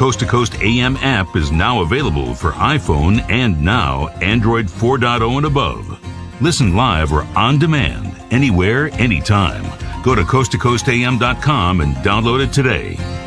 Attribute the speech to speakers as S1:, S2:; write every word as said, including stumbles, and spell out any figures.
S1: Coast to Coast A M app is now available for iPhone and now Android four point oh and above. Listen live or on demand, anywhere, anytime. Go to coast to coast a m dot com and download it today.